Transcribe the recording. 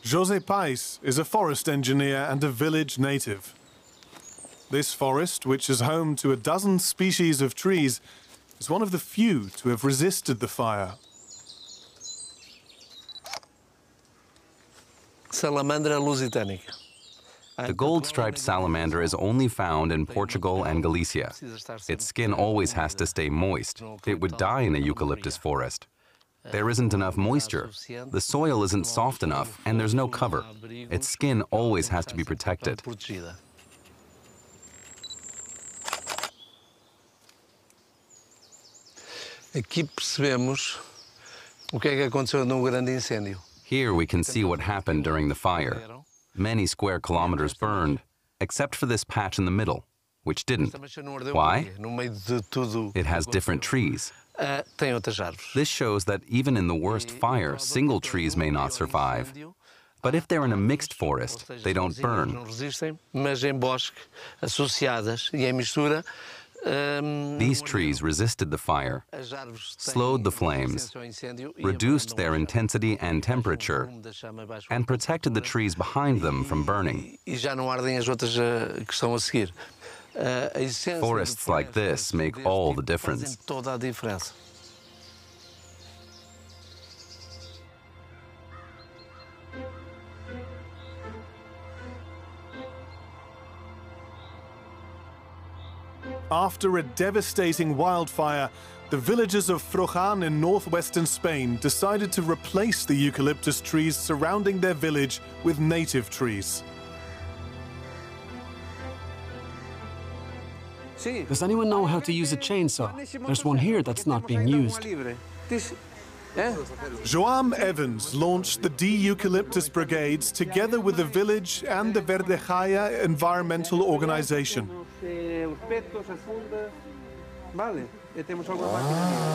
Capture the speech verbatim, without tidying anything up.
José Pais is a forest engineer and a village native. This forest, which is home to a dozen species of trees, is one of the few to have resisted the fire. Salamandra lusitanica. The gold-striped salamander is only found in Portugal and Galicia. Its skin always has to stay moist. It would die in a eucalyptus forest. There isn't enough moisture. The soil isn't soft enough, and there's no cover. Its skin always has to be protected. Aqui percebemos o que é que aconteceu num grande incêndio. Here we can see what happened during the fire. Many square kilometers burned, except for this patch in the middle, which didn't. Why? It has different trees. This shows that even in the worst fire, single trees may not survive. But if they're in a mixed forest, they don't burn. These trees resisted the fire, slowed the flames, reduced their intensity and temperature, and protected the trees behind them from burning. Forests like this make all the difference. After a devastating wildfire, the villagers of Frojan in northwestern Spain decided to replace the eucalyptus trees surrounding their village with native trees. Does anyone know how to use a chainsaw? There's one here that's not being used. Joam Evans launched the De-Eucalyptus Brigades together with the village and the Verdegaia environmental organization.